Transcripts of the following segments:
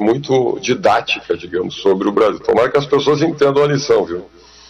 muito didática, digamos, sobre o Brasil. Tomara que as pessoas entendam a lição, viu?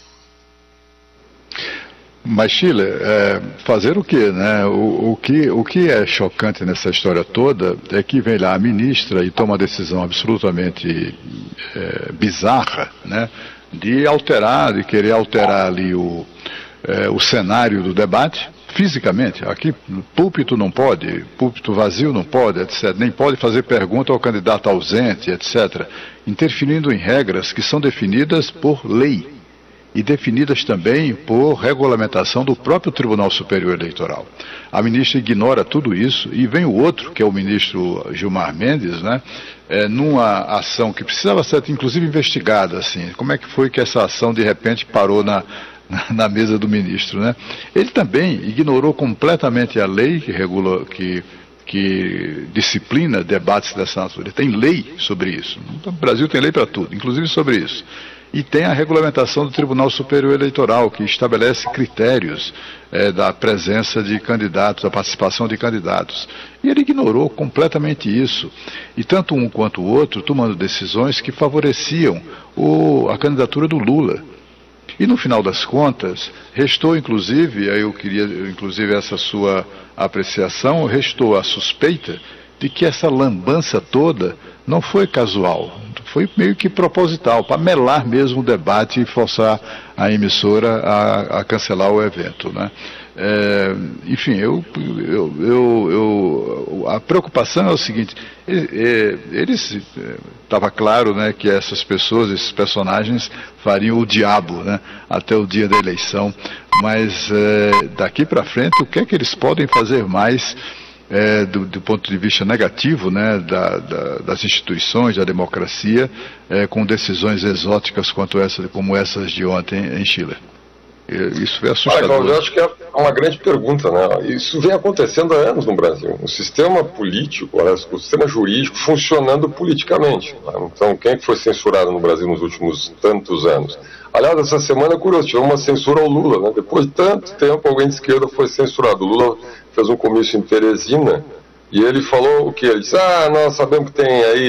Mas, Chile, fazer o quê, né? O que é chocante nessa história toda é que vem lá a ministra e toma uma decisão absolutamente bizarra, né? De querer alterar ali o cenário do debate, fisicamente. Aqui, púlpito não pode, púlpito vazio não pode, etc. Nem pode fazer pergunta ao candidato ausente, etc. Interferindo em regras que são definidas por lei e definidas também por regulamentação do próprio Tribunal Superior Eleitoral. A ministra ignora tudo isso e vem o outro, que é o ministro Gilmar Mendes, né, numa ação que precisava ser inclusive investigada, assim, como é que foi que essa ação de repente parou na mesa do ministro, né? Ele também ignorou completamente a lei que regula, que disciplina debates dessa natureza. Tem lei sobre isso. Então, o Brasil tem lei para tudo, inclusive sobre isso. E tem a regulamentação do Tribunal Superior Eleitoral, que estabelece critérios da presença de candidatos, da participação de candidatos. E ele ignorou completamente isso. E tanto um quanto o outro tomando decisões que favoreciam a candidatura do Lula. E no final das contas, restou inclusive, aí eu queria inclusive essa sua apreciação, restou a suspeita de que essa lambança toda não foi casual, foi meio que proposital, para melar mesmo o debate e forçar a emissora a cancelar o evento, né? Enfim, a preocupação é o seguinte, estava claro, né, que essas pessoas, esses personagens fariam o diabo, né, até o dia da eleição, mas daqui para frente o que é que eles podem fazer mais do ponto de vista negativo, né, das instituições, da democracia, com decisões exóticas como essas de ontem em Chile? Isso é assustador. Eu acho que é uma grande pergunta, né? Isso vem acontecendo há anos no Brasil. O sistema político, o sistema jurídico funcionando politicamente, né? Então, quem foi censurado no Brasil nos últimos tantos anos? Aliás, essa semana é curioso, tivemos uma censura ao Lula, né? Depois de tanto tempo, alguém de esquerda foi censurado. O Lula fez um comício em Teresina e ele falou o quê? Ele disse, nós sabemos que tem aí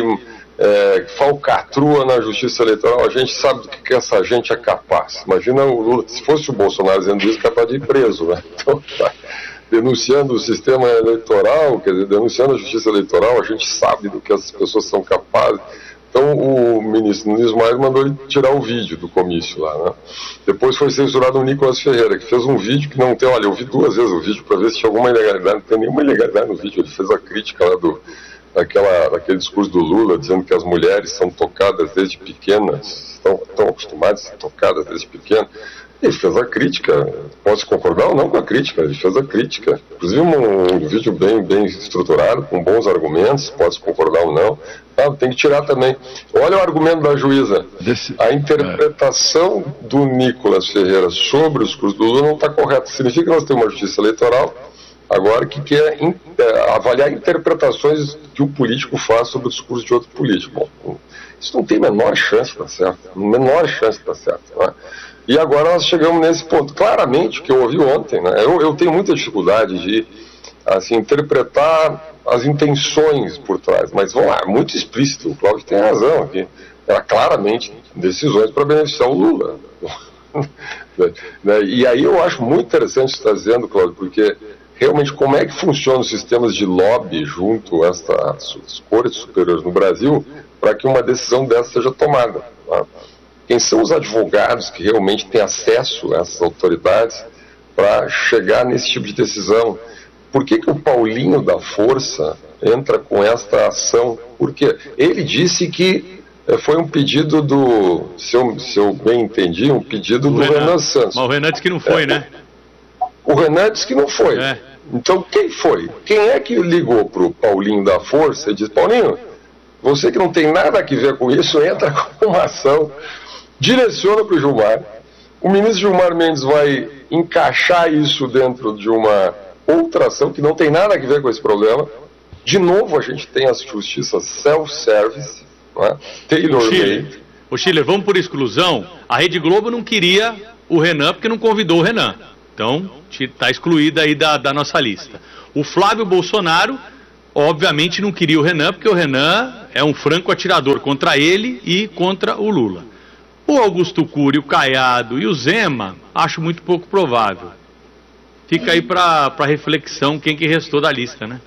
falcatrua na justiça eleitoral, a gente sabe do que essa gente é capaz. Imagina o Lula, se fosse o Bolsonaro dizendo isso, capaz de ir preso, né? Então, denunciando o sistema eleitoral, quer dizer, denunciando a justiça eleitoral, a gente sabe do que essas pessoas são capazes. Então o ministro Nunes Marques mandou ele tirar o vídeo do comício lá, né? Depois foi censurado o Nicolas Ferreira, que fez um vídeo que não tem, olha, eu vi 2 vezes o vídeo para ver se tinha alguma ilegalidade, não tem nenhuma ilegalidade no vídeo, ele fez a crítica lá daquele discurso do Lula, dizendo que as mulheres são tocadas desde pequenas, estão acostumadas a ser tocadas desde pequenas. Ele fez a crítica, posso concordar ou não com a crítica, ele fez a crítica. Inclusive um vídeo bem estruturado, com bons argumentos, posso concordar ou não. Tem que tirar também. Olha o argumento da juíza. A interpretação do Nicolas Ferreira sobre o discurso do Lula não está correta. Significa que nós temos uma justiça eleitoral agora que quer avaliar interpretações que o político faz sobre o discurso de outro político. Bom, isso não tem a menor chance de estar certo. Menor chance de estar certo, não é? E agora nós chegamos nesse ponto. Claramente, o que eu ouvi ontem, né, eu tenho muita dificuldade de interpretar as intenções por trás, mas vamos lá, muito explícito, o Cláudio tem razão aqui. Era claramente decisões para beneficiar o Lula. E aí eu acho muito interessante o que você está dizendo, Cláudio, porque realmente como é que funcionam os sistemas de lobby junto às cortes superiores no Brasil para que uma decisão dessa seja tomada, tá? Quem são os advogados que realmente têm acesso a essas autoridades para chegar nesse tipo de decisão? Por que o Paulinho da Força entra com esta ação? Porque ele disse que foi um pedido do, se eu bem entendi, um pedido do Renan Santos. Mas o Renan disse que não foi, né? O Renan disse que não foi. Então quem foi? Quem é que ligou para o Paulinho da Força e disse, Paulinho, você que não tem nada a ver com isso, entra com uma ação, direciona para o Gilmar. O ministro Gilmar Mendes vai encaixar isso dentro de uma outra ação que não tem nada a ver com esse problema. De novo a gente tem a justiça self-service, né? Tailor-made. Ô Chile, vamos por exclusão. A Rede Globo não queria o Renan porque não convidou o Renan. Então está excluída aí da nossa lista. O Flávio Bolsonaro obviamente não queria o Renan, porque o Renan é um franco atirador contra ele e contra o Lula. O Augusto Cury, o Caiado e o Zema, acho muito pouco provável. Fica aí para reflexão quem que restou da lista, né?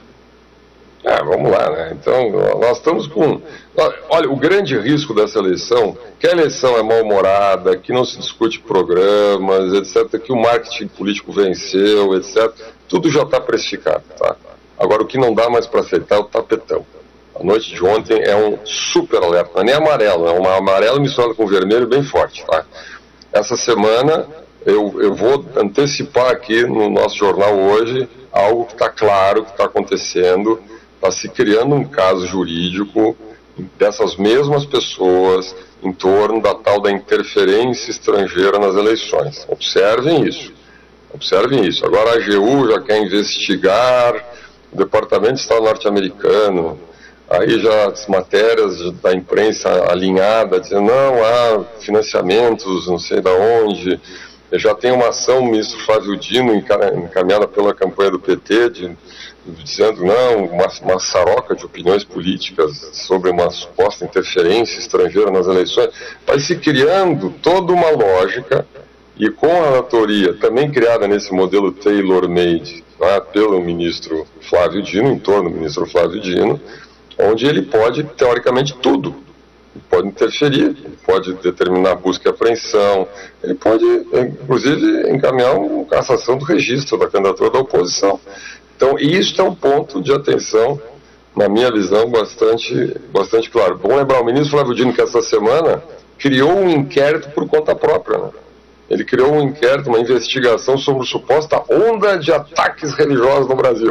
Vamos lá, né? Então, nós estamos com... Olha, o grande risco dessa eleição, que a eleição é mal-humorada, que não se discute programas, etc., que o marketing político venceu, etc., tudo já está precificado, tá? Agora, o que não dá mais para aceitar é o tapetão. A noite de ontem é um super alerta, não é nem amarelo, é um amarelo misturado com vermelho bem forte, tá? Essa semana, eu vou antecipar aqui no nosso jornal hoje algo que está claro, que está acontecendo. Está se criando um caso jurídico dessas mesmas pessoas em torno da tal da interferência estrangeira nas eleições. Observem isso. Observem isso. Agora a AGU já quer investigar, o Departamento de Estado norte-americano, aí já as matérias da imprensa alinhada, dizendo não, há financiamentos, não sei de onde. Já tem uma ação, o ministro Flávio Dino, encaminhada pela campanha do PT, dizendo não, uma saroca de opiniões políticas sobre uma suposta interferência estrangeira nas eleições. Vai se criando toda uma lógica, e com a relatoria também criada nesse modelo tailor-made, né, pelo ministro Flávio Dino, em torno do ministro Flávio Dino, onde ele pode, teoricamente, tudo. Ele pode interferir, ele pode determinar a busca e apreensão, ele pode, inclusive, encaminhar uma cassação do registro da candidatura da oposição. Então, isso é um ponto de atenção, na minha visão, bastante claro. Bom lembrar, o ministro Flávio Dino, que essa semana criou um inquérito por conta própria, né? Ele criou um inquérito, uma investigação sobre suposta onda de ataques religiosos no Brasil.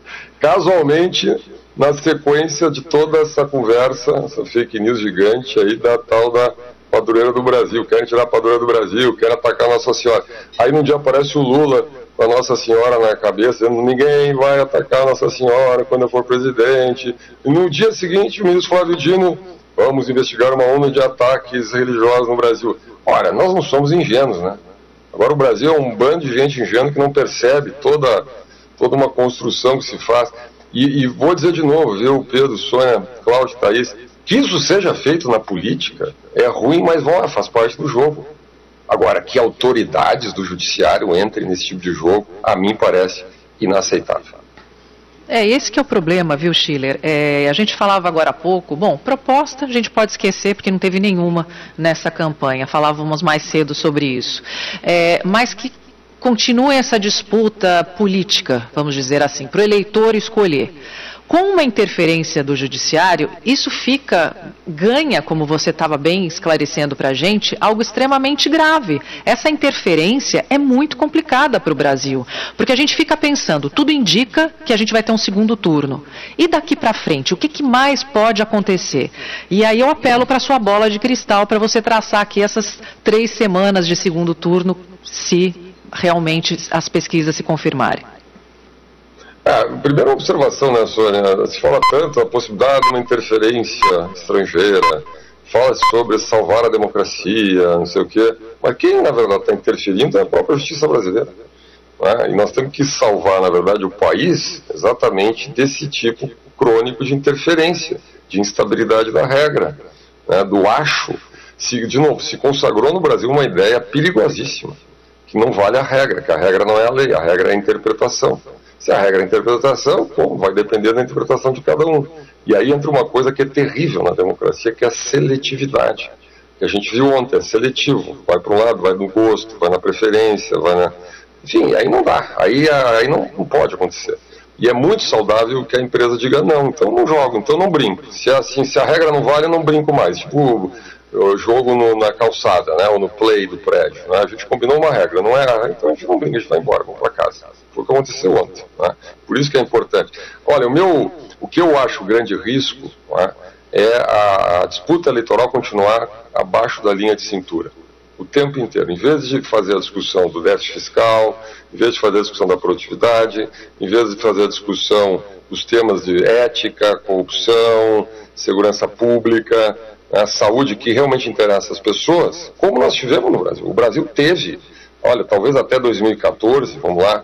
Casualmente, na sequência de toda essa conversa, essa fake news gigante aí da tal da padroeira do Brasil, querem tirar a padroeira do Brasil, querem atacar Nossa Senhora. Aí num dia aparece o Lula com a Nossa Senhora na cabeça, dizendo ninguém vai atacar Nossa Senhora quando eu for presidente. E no dia seguinte o ministro Flávio Dino, vamos investigar uma onda de ataques religiosos no Brasil. Ora, nós não somos ingênuos, né? Agora o Brasil é um bando de gente ingênua que não percebe toda uma construção que se faz. E vou dizer de novo, viu, Pedro, Sônia, Cláudio, Thaís, que isso seja feito na política é ruim, mas faz parte do jogo. Agora, que autoridades do judiciário entrem nesse tipo de jogo, a mim parece inaceitável. Esse que é o problema, viu, Schiller? A gente falava agora há pouco, proposta a gente pode esquecer porque não teve nenhuma nessa campanha, falávamos mais cedo sobre isso, mas que continue essa disputa política, vamos dizer assim, para o eleitor escolher. Com uma interferência do judiciário, isso ganha, como você estava bem esclarecendo para a gente, algo extremamente grave. Essa interferência é muito complicada para o Brasil, porque a gente fica pensando, tudo indica que a gente vai ter um segundo turno. E daqui para frente, o que mais pode acontecer? E aí eu apelo para a sua bola de cristal para você traçar aqui essas 3 semanas de segundo turno, se realmente as pesquisas se confirmarem. Primeira observação, né, Sônia? Se fala tanto a possibilidade de uma interferência estrangeira, fala sobre salvar a democracia, não sei o quê, mas quem, na verdade, está interferindo é a própria justiça brasileira. Né? E nós temos que salvar, na verdade, o país exatamente desse tipo crônico de interferência, de instabilidade da regra, né, do acho. De novo, se consagrou no Brasil uma ideia perigosíssima, que não vale a regra, que a regra não é a lei, a regra é a interpretação. Se a regra é a interpretação, vai depender da interpretação de cada um. E aí entra uma coisa que é terrível na democracia, que é a seletividade. Que a gente viu ontem, é seletivo. Vai para um lado, vai no gosto, vai na preferência, vai na... Enfim, aí não dá. Aí não pode acontecer. E é muito saudável que a empresa diga não, então não jogo, então não brinco. Se a regra não vale, eu não brinco mais. Tipo, eu jogo na calçada, né, ou no play do prédio. Né? A gente combinou uma regra, não é a regra, então a gente não brinca, a gente vai embora, vamos para casa. Foi o que aconteceu ontem. Né? Por isso que é importante. Olha, o que eu acho o grande risco, né, é a disputa eleitoral continuar abaixo da linha de cintura. O tempo inteiro. Em vez de fazer a discussão do déficit fiscal, em vez de fazer a discussão da produtividade, em vez de fazer a discussão dos temas de ética, corrupção, segurança pública, a saúde que realmente interessa às pessoas, como nós tivemos no Brasil. O Brasil teve, olha, talvez até 2014, vamos lá,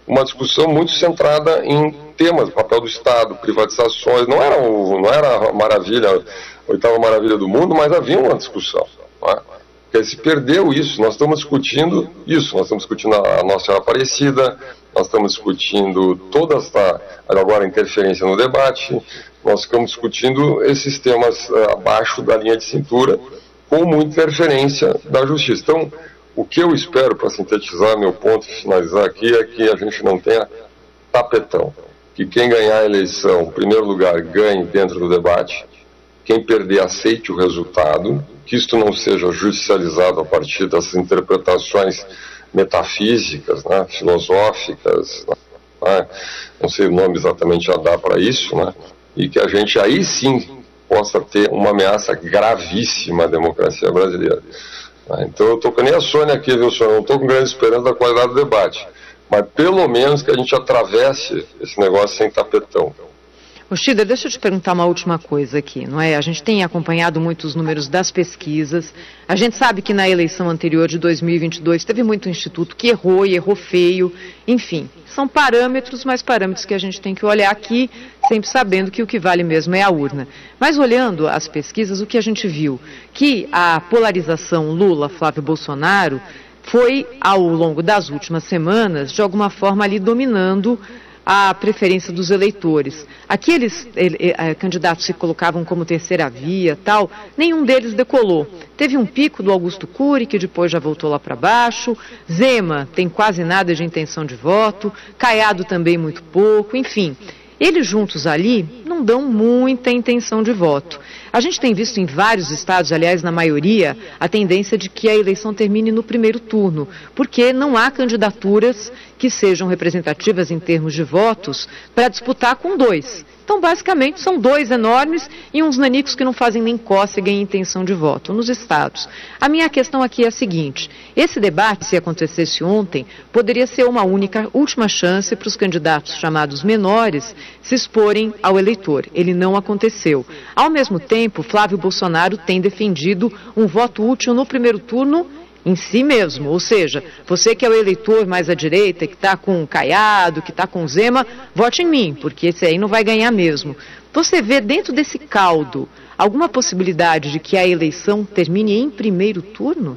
uma discussão muito centrada em temas, papel do Estado, privatizações, não era a maravilha, a oitava maravilha do mundo, mas havia uma discussão, não é? Porque se perdeu isso, nós estamos discutindo isso, nós estamos discutindo a Nossa Senhora Aparecida, nós estamos discutindo toda esta, agora, interferência no debate, nós estamos discutindo esses temas abaixo da linha de cintura, com muita interferência da justiça. Então, o que eu espero, para sintetizar meu ponto e finalizar aqui, é que a gente não tenha tapetão. Que quem ganhar a eleição, em primeiro lugar, ganhe dentro do debate, quem perder aceite o resultado, que isto não seja judicializado a partir dessas interpretações metafísicas, né, filosóficas, né, não sei o nome exatamente a dar para isso, né, e que a gente aí sim possa ter uma ameaça gravíssima à democracia brasileira. Então eu estou com nem a Sônia aqui, viu, Sônia? Não estou com grande esperança da qualidade do debate, mas pelo menos que a gente atravesse esse negócio sem tapetão. Ô, Schiller, deixa eu te perguntar uma última coisa aqui, não é? A gente tem acompanhado muito os números das pesquisas, a gente sabe que na eleição anterior de 2022 teve muito instituto que errou e errou feio, enfim, são parâmetros, mas parâmetros que a gente tem que olhar aqui, sempre sabendo que o que vale mesmo é a urna. Mas olhando as pesquisas, o que a gente viu? Que a polarização Lula-Flávio Bolsonaro foi, ao longo das últimas semanas, de alguma forma ali dominando a preferência dos eleitores. Aqueles candidatos que se colocavam como terceira via, tal, nenhum deles decolou. Teve um pico do Augusto Cury, que depois já voltou lá para baixo. Zema tem quase nada de intenção de voto. Caiado também muito pouco, enfim. Eles juntos ali não dão muita intenção de voto. A gente tem visto em vários estados, aliás, na maioria, a tendência de que a eleição termine no primeiro turno, porque não há candidaturas que sejam representativas em termos de votos para disputar com dois. Então, basicamente, são dois enormes e uns nanicos que não fazem nem cócega em intenção de voto nos estados. A minha questão aqui é a seguinte: esse debate, se acontecesse ontem, poderia ser uma última chance para os candidatos chamados menores se exporem ao eleitor. Ele não aconteceu. Ao mesmo tempo, Flávio Bolsonaro tem defendido um voto útil no primeiro turno em si mesmo, ou seja, você que é o eleitor mais à direita, que está com o Caiado, que está com o Zema, vote em mim, porque esse aí não vai ganhar mesmo. Você vê dentro desse caldo alguma possibilidade de que a eleição termine em primeiro turno?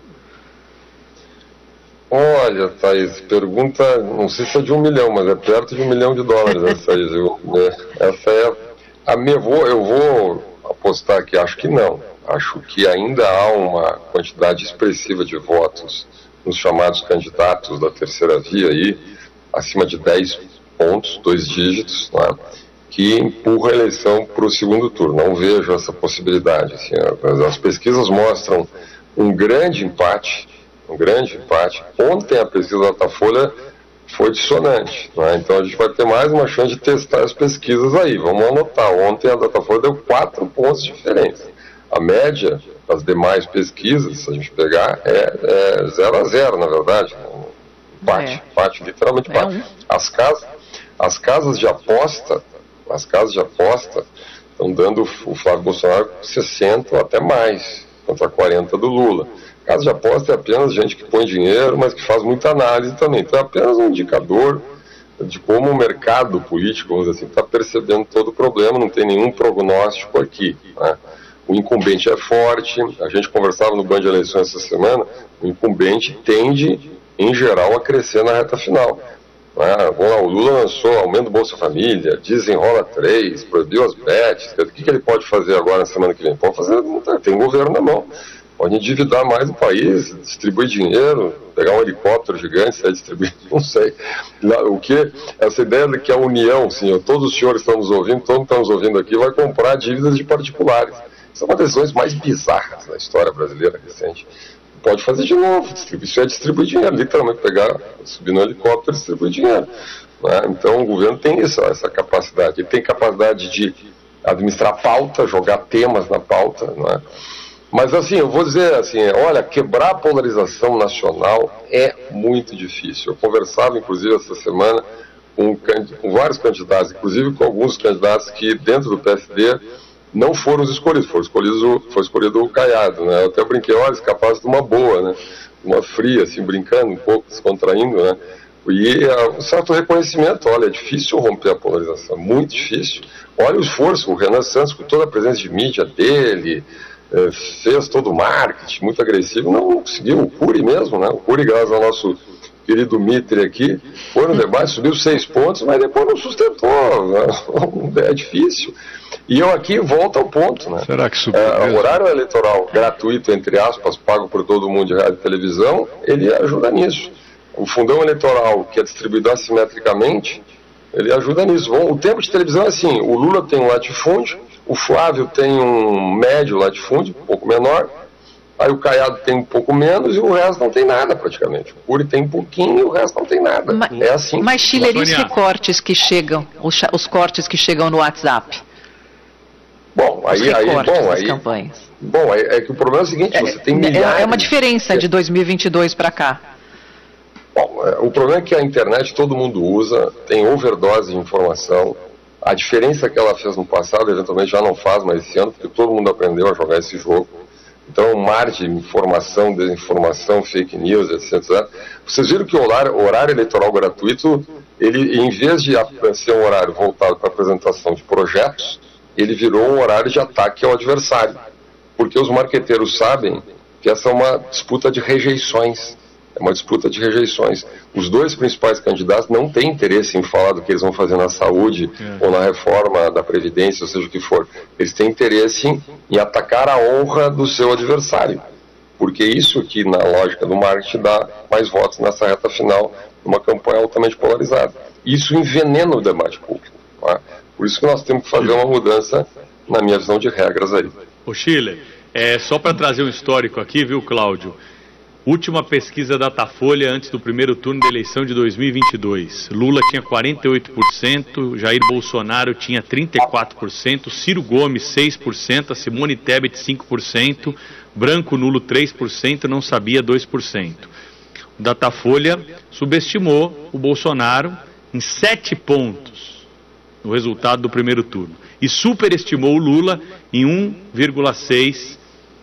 Olha, Thaís, pergunta, não sei se é de 1 milhão, mas é perto de $1 milhão essa aí, viu? Essa é a minha, eu vou apostar aqui, acho que não. Acho que ainda há uma quantidade expressiva de votos nos chamados candidatos da terceira via aí, acima de 10 pontos, 2 dígitos, né, que empurra a eleição para o segundo turno. Não vejo essa possibilidade. Assim, as pesquisas mostram um grande empate. Ontem a pesquisa da Datafolha foi dissonante, né? Então a gente vai ter mais uma chance de testar as pesquisas aí. Vamos anotar, ontem a Datafolha deu 4 pontos de diferença. A média das demais pesquisas, se a gente pegar, é 0 a 0, na verdade. Empate, literalmente empate. As casas de aposta estão dando o Flávio Bolsonaro 60 ou até mais, contra 40 do Lula. Casa de aposta é apenas gente que põe dinheiro, mas que faz muita análise também. Então é apenas um indicador de como o mercado político, vamos dizer assim, está percebendo todo o problema, não tem nenhum prognóstico aqui, né? O incumbente é forte, a gente conversava no Band de Eleições essa semana, o incumbente tende, em geral, a crescer na reta final. O Lula lançou aumento do Bolsa Família, desenrola 3, proibiu as bets, o que ele pode fazer agora na semana que vem? Pode fazer, tem governo na mão, pode endividar mais o país, distribuir dinheiro, pegar um helicóptero gigante, sair distribuir, não sei. Essa ideia de que a União, sim, todos os senhores estamos ouvindo, todos que estamos ouvindo aqui, vai comprar dívidas de particulares. Isso é uma das decisões mais bizarras da história brasileira recente. Pode fazer de novo, isso é distribuir dinheiro, literalmente pegar, subir no helicóptero e distribuir dinheiro, né? Então o governo tem essa capacidade, ele tem capacidade de administrar pauta, jogar temas na pauta, né? Mas assim, eu vou dizer assim, olha, quebrar a polarização nacional é muito difícil. Eu conversava inclusive essa semana com vários candidatos, inclusive com alguns candidatos que dentro do PSD não foram os escolhidos, foi escolhido o Caiado, né? Eu até brinquei, olha, capaz de uma boa, né? Uma fria, assim, brincando um pouco, descontraindo, né? E um certo reconhecimento, olha, é difícil romper a polarização, muito difícil. Olha o esforço, o Renan Santos, com toda a presença de mídia dele, fez todo o marketing muito agressivo, não conseguiu. O Cury mesmo, né? O Cury, graças ao nosso querido Mitre aqui, foi no debate, subiu 6 pontos, mas depois não sustentou, né? É difícil. E eu aqui volto ao ponto, né? Será que subiu horário eleitoral gratuito, entre aspas, pago por todo mundo de rádio e televisão, ele ajuda nisso. O fundão eleitoral, que é distribuído assimetricamente, ele ajuda nisso. Bom, o tempo de televisão é assim, o Lula tem um latifúndio, o Flávio tem um médio latifúndio, um pouco menor, aí o Caiado tem um pouco menos e o resto não tem nada praticamente. O Cury tem um pouquinho e o resto não tem nada. É assim. Mas, Schiller, e os recortes que chegam, os cortes que chegam no WhatsApp? Bom, aí campanhas. Bom, é que o problema é o seguinte, você tem milhares... É uma diferença de 2022 para cá. Bom, o problema é que a internet todo mundo usa, tem overdose de informação. A diferença que ela fez no passado, eventualmente já não faz mais esse ano, porque todo mundo aprendeu a jogar esse jogo. Então, o mar de informação, desinformação, fake news, etc. Vocês viram que o horário eleitoral gratuito, ele, em vez de ser um horário voltado para a apresentação de projetos, ele virou um horário de ataque ao adversário. Porque os marqueteiros sabem que essa é uma disputa de rejeições. É uma disputa de rejeições. Os dois principais candidatos não têm interesse em falar do que eles vão fazer na saúde ou na reforma da Previdência, ou seja o que for. Eles têm interesse em atacar a honra do seu adversário. Porque isso que, na lógica do marketing, dá mais votos nessa reta final, numa campanha altamente polarizada. Isso envenena o debate público. Tá? Por isso que nós temos que fazer uma mudança, na minha visão, de regras aí. Ô Schiller, só para trazer um histórico aqui, viu, Cláudio? Última pesquisa Datafolha antes do primeiro turno da eleição de 2022. Lula tinha 48%, Jair Bolsonaro tinha 34%, Ciro Gomes 6%, a Simone Tebet 5%, branco nulo 3%, não sabia 2%. O Datafolha subestimou o Bolsonaro em 7 pontos no resultado do primeiro turno e superestimou o Lula em 1,6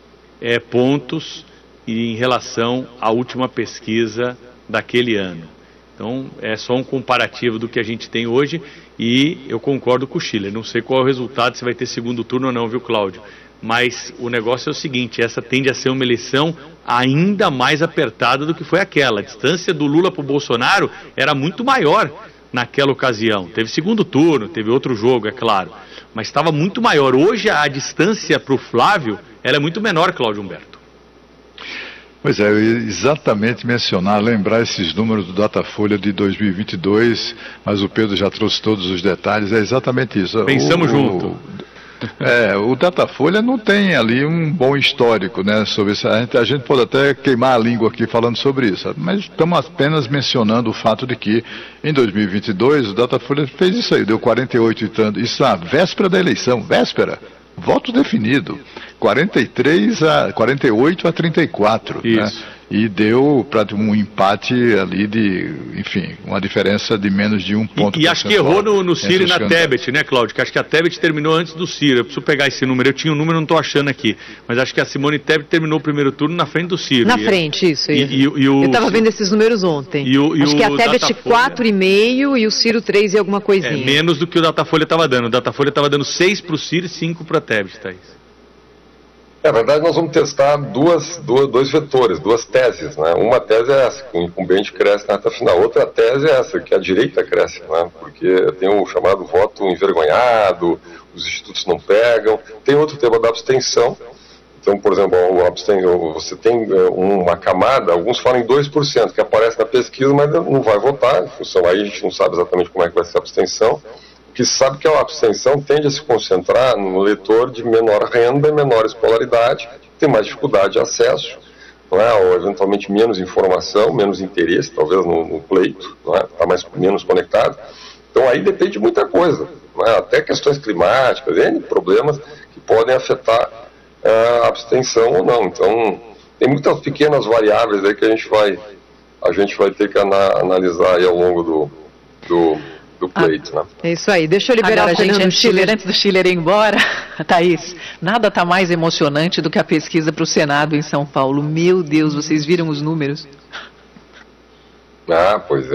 pontos em relação à última pesquisa daquele ano. Então, é só um comparativo do que a gente tem hoje e eu concordo com o Schiller. Não sei qual é o resultado, se vai ter segundo turno ou não, viu, Cláudio? Mas o negócio é o seguinte, essa tende a ser uma eleição ainda mais apertada do que foi aquela. A distância do Lula para o Bolsonaro era muito maior naquela ocasião. Teve segundo turno, teve outro jogo, é claro, mas estava muito maior. Hoje a distância para o Flávio ela é muito menor, Cláudio Humberto. Pois é, eu ia exatamente lembrar esses números do Datafolha de 2022, mas o Pedro já trouxe todos os detalhes, é exatamente isso. Pensamos junto. O Datafolha não tem ali um bom histórico, né, sobre isso. A gente pode até queimar a língua aqui falando sobre isso, mas estamos apenas mencionando o fato de que em 2022 o Datafolha fez isso aí, deu 48 e tanto, isso na véspera da eleição, voto definido, 48 a 34, né? E deu para um empate ali uma diferença de menos de 1 ponto. E acho que errou no Ciro e na Tebet, né, Cláudio? Que acho que a Tebet terminou antes do Ciro. Eu preciso pegar esse número, eu tinha um número, não estou achando aqui. Mas acho que a Simone Tebet terminou o primeiro turno na frente do Ciro. Na frente, isso. Eu estava vendo esses números ontem. Acho que a Tebet 4,5 e o Ciro 3 e alguma coisinha. Menos do que o Datafolha estava dando. O Datafolha estava dando 6 para o Ciro e 5 para a Tebet, Thaís. Na verdade, nós vamos testar dois vetores, duas teses, né? Uma tese é essa, que o incumbente cresce na reta final. Outra tese é essa, que a direita cresce, né? Porque tem o chamado voto envergonhado, os institutos não pegam. Tem outro tema da abstenção. Então, por exemplo, você tem uma camada, alguns falam em 2%, que aparece na pesquisa, mas não vai votar. Em função aí, a gente não sabe exatamente como é que vai ser a abstenção. Que sabe que a abstenção tende a se concentrar no eleitor de menor renda e menor escolaridade, tem mais dificuldade de acesso, não é? Ou eventualmente menos informação, menos interesse, talvez no pleito, não é? Está menos conectado. Então aí depende de muita coisa, não é? Até questões climáticas, problemas que podem afetar a abstenção ou não. Então tem muitas pequenas variáveis aí que a gente vai ter que analisar aí ao longo do pleito, né? É isso aí. Deixa eu liberar agora, o Schiller. Antes do Schiller ir embora, Thaís, nada está mais emocionante do que a pesquisa para o Senado em São Paulo. Meu Deus, vocês viram os números? Pois é.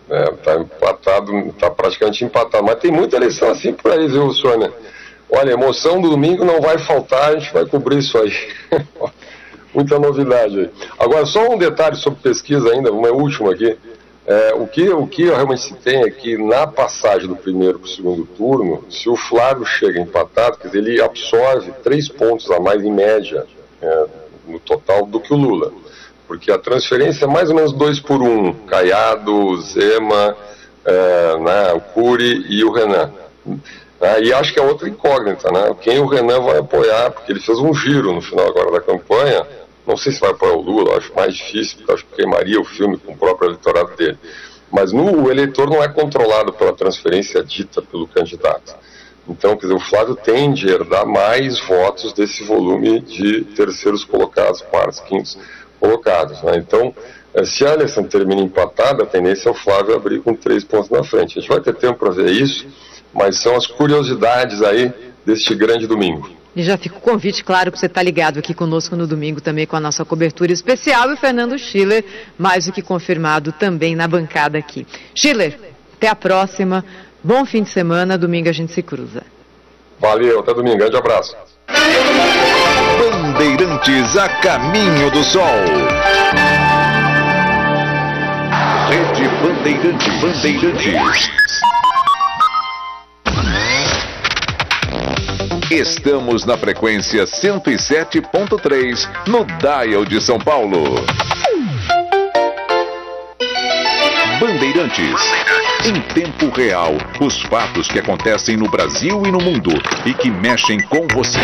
Está empatado, está praticamente empatado. Mas tem muita eleição assim por aí, viu, Sônia? Olha, a emoção do domingo não vai faltar, a gente vai cobrir isso aí. Muita novidade aí. Agora, só um detalhe sobre pesquisa ainda, uma última aqui. O que eu realmente tem é que na passagem do primeiro para o segundo turno, se o Flávio chega empatado, quer dizer, ele absorve 3 pontos a mais em média no total do que o Lula. Porque a transferência é mais ou menos 2-1, Caiado, Zema, o Cury e o Renan. E acho que é outra incógnita, né? Quem o Renan vai apoiar, porque ele fez um giro no final agora da campanha. Não sei se vai apoiar o Lula, acho mais difícil, porque acho que queimaria o filme com o próprio eleitorado dele. Mas o eleitor não é controlado pela transferência dita pelo candidato. Então, quer dizer, o Flávio tende a herdar mais votos desse volume de terceiros colocados, quartos, quintos colocados, né? Então, se a eleição termina empatada, a tendência é o Flávio abrir com 3 pontos na frente. A gente vai ter tempo para ver isso, mas são as curiosidades aí deste grande domingo. E já fica o convite, claro, para você estar ligado aqui conosco no domingo também com a nossa cobertura especial, e o Fernando Schiller, mais do que confirmado, também na bancada aqui. Schiller, até a próxima, bom fim de semana, domingo a gente se cruza. Valeu, até domingo, grande abraço. Bandeirantes a caminho do sol. Rede Bandeirantes. Estamos na frequência 107.3 no Dial de São Paulo. Bandeirantes. Em tempo real, os fatos que acontecem no Brasil e no mundo e que mexem com você.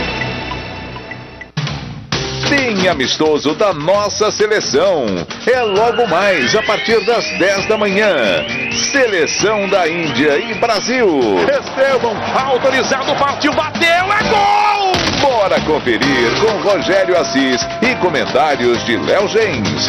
Tem amistoso da nossa seleção. É logo mais, a partir das 10 da manhã. Seleção da Índia e Brasil. Estevam, autorizado, partiu, bateu, é gol! Bora conferir com Rogério Assis e comentários de Léo Gens.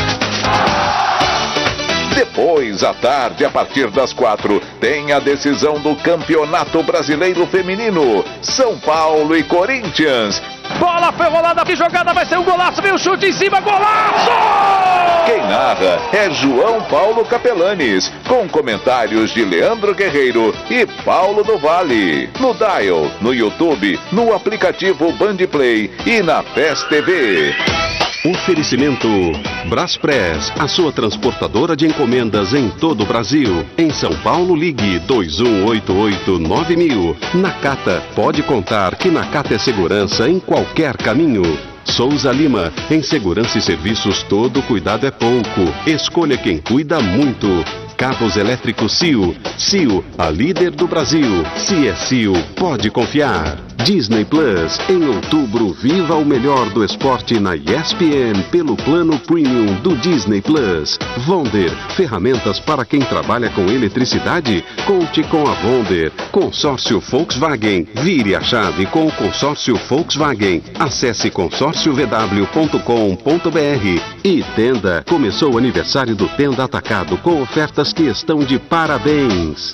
Depois, à tarde, a partir das 4, tem a decisão do Campeonato Brasileiro Feminino. São Paulo e Corinthians. Bola foi rolada, que jogada, vai ser um golaço, vem o chute em cima, golaço! Quem narra é João Paulo Capelanes, com comentários de Leandro Guerreiro e Paulo do Vale. No Dial, no YouTube, no aplicativo Bandplay e na PES TV. Oferecimento Braspress, a sua transportadora de encomendas em todo o Brasil. Em São Paulo, ligue 2188-9000. Nakata, pode contar que Nakata é segurança em qualquer caminho. Souza Lima, em segurança e serviços todo cuidado é pouco. Escolha quem cuida muito. Cabos elétricos CIO. CIO, a líder do Brasil. Se é CIO, pode confiar. Disney Plus, em outubro, viva o melhor do esporte na ESPN pelo plano premium do Disney Plus. Vonder, ferramentas para quem trabalha com eletricidade? Conte com a Vonder. Consórcio Volkswagen, vire a chave com o consórcio Volkswagen. Acesse consórciovw.com.br. E Tenda, começou o aniversário do Tenda Atacado com ofertas que estão de parabéns.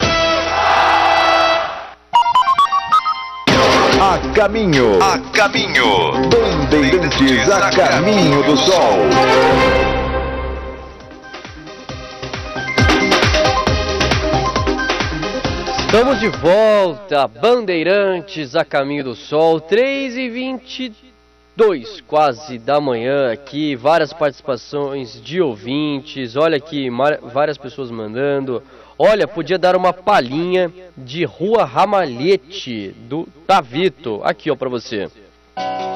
A caminho. Bandeirantes a caminho do sol. Estamos de volta, Bandeirantes a caminho do sol, 3h22, quase da manhã aqui, várias participações de ouvintes, olha aqui, várias pessoas mandando. Olha, podia dar uma palhinha de Rua Ramalhete, do Tavito. Aqui, ó, pra você.